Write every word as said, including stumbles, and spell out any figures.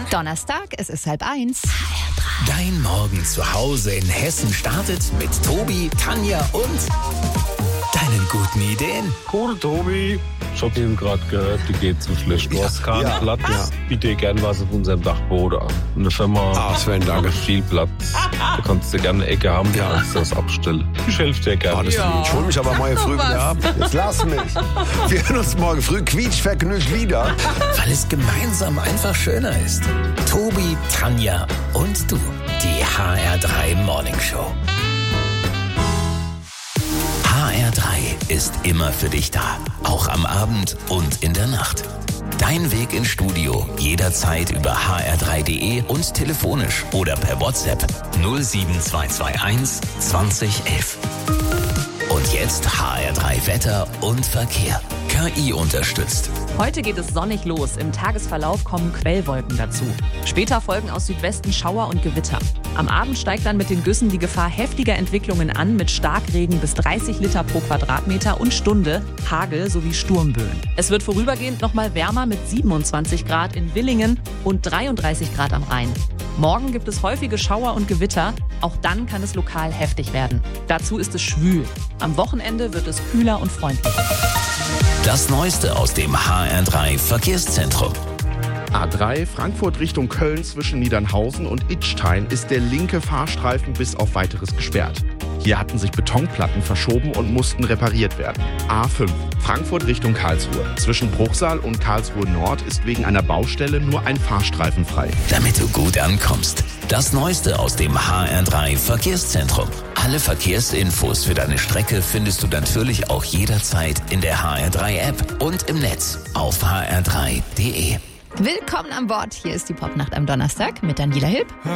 Donnerstag, es ist halb eins. Dein Morgen zu Hause in Hessen startet mit Tobi, Tanja und deinen guten Ideen. Cool, Tobi. Ich hab eben gerade gehört, die geht zu schlecht. Du Ja, hast keinen ja. Platz. Ja. Biete dir gern was auf unserem Dachboden an. Eine Firma Ah, Sven, danke. hat viel Platz. Du kannst dir gerne eine Ecke haben, ja. Kannst das abstellen. Ich helfe dir gerne. Oh, das ja. Ich hol mich aber morgen früh wieder ab. Jetzt lass mich. Wir hören uns morgen früh quietschvergnügt wieder. Weil es gemeinsam einfach schöner ist. Tobi, Tanja und du. Die H R drei Morning Show. H R drei ist immer für dich da. Auch am Abend und in der Nacht. Dein Weg ins Studio jederzeit über h r drei punkt d e und telefonisch oder per WhatsApp null sieben zwei zwei eins zwanzig elf. Und jetzt H R drei Wetter und Verkehr. K I unterstützt. Heute geht es sonnig los. Im Tagesverlauf kommen Quellwolken dazu. Später folgen aus Südwesten Schauer und Gewitter. Am Abend steigt dann mit den Güssen die Gefahr heftiger Entwicklungen an mit Starkregen bis dreißig Liter pro Quadratmeter und Stunde, Hagel sowie Sturmböen. Es wird vorübergehend nochmal wärmer mit siebenundzwanzig Grad in Willingen und dreiunddreißig Grad am Rhein. Morgen gibt es häufige Schauer und Gewitter. Auch dann kann es lokal heftig werden. Dazu ist es schwül. Am Wochenende wird es kühler und freundlicher. Das Neueste aus dem H R drei Verkehrszentrum. A drei Frankfurt Richtung Köln zwischen Niedernhausen und Idstein ist der linke Fahrstreifen bis auf Weiteres gesperrt. Hier hatten sich Betonplatten verschoben und mussten repariert werden. A fünf Frankfurt Richtung Karlsruhe. Zwischen Bruchsal und Karlsruhe Nord ist wegen einer Baustelle nur ein Fahrstreifen frei. Damit du gut ankommst. Das Neueste aus dem H R drei Verkehrszentrum. Alle Verkehrsinfos für deine Strecke findest du natürlich auch jederzeit in der H R drei App und im Netz auf h r drei punkt d e. Willkommen an Bord. Hier ist die Popnacht am Donnerstag mit Daniela Hilb.